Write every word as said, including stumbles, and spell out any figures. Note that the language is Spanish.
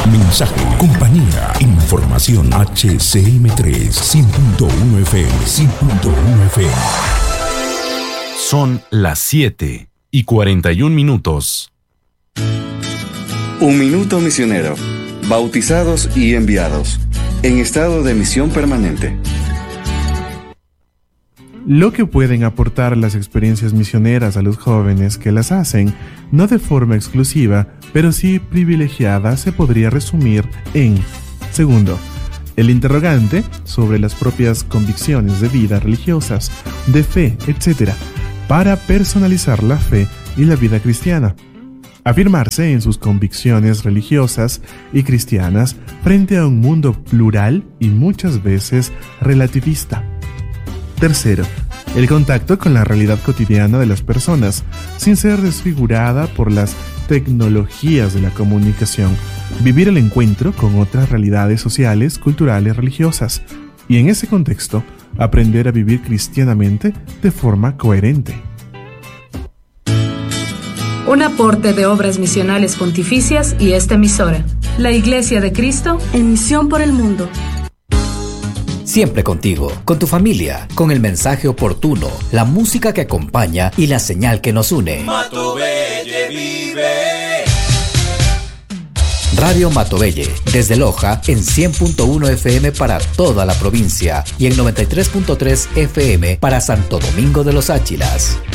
mensaje, compañía, información. H C M tres, cien punto uno F M, cien punto uno F M. Son las siete y cuarenta y un minutos. Un minuto misionero. Bautizados y enviados. En estado de misión permanente. Lo que pueden aportar las experiencias misioneras a los jóvenes que las hacen, no de forma exclusiva, pero sí privilegiada, se podría resumir en: segundo, el interrogante sobre las propias convicciones de vida religiosas, de fe, etcétera, para personalizar la fe y la vida cristiana. Afirmarse en sus convicciones religiosas y cristianas frente a un mundo plural y muchas veces relativista. Tercero, el contacto con la realidad cotidiana de las personas, sin ser desfigurada por las tecnologías de la comunicación. Vivir el encuentro con otras realidades sociales, culturales, religiosas. Y en ese contexto, aprender a vivir cristianamente de forma coherente. Un aporte de Obras Misionales Pontificias y esta emisora. La Iglesia de Cristo en misión por el mundo. Siempre contigo, con tu familia, con el mensaje oportuno, la música que acompaña y la señal que nos une. Matovelle vive. Radio Matovelle, desde Loja en cien punto uno F M para toda la provincia y en noventa y tres punto tres F M para Santo Domingo de los Áchilas.